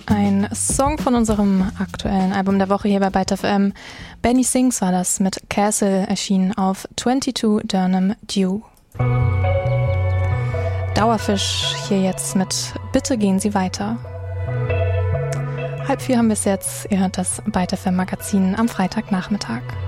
Ein Song von unserem aktuellen Album der Woche hier bei Byte FM. Benny Sings war das mit Castle, erschienen auf 22 Durham Dew. Dauerfisch hier jetzt mit Bitte gehen Sie weiter. 3:30 haben wir es jetzt. Ihr hört das Byte FM Magazin am Freitagnachmittag.